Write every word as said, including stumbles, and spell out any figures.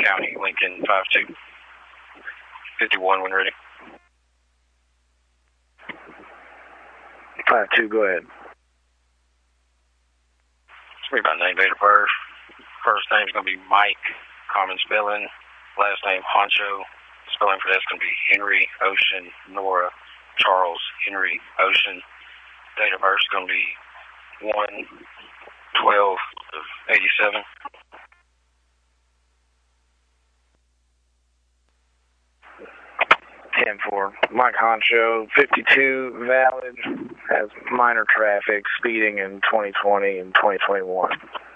County, Lincoln, five two. fifty-one when ready. five two, go ahead. It's me by name, date of birth. First name's going to be Mike, common spelling. Last name, Honcho. Spelling for that's going to be Henry, Ocean, Nora, Charles, Henry, Ocean. Date of birth is going to be one twelve of eighty-seven. ten four. Mike Honcho, fifty-two, valid, has minor traffic, speeding in twenty twenty and twenty twenty-one.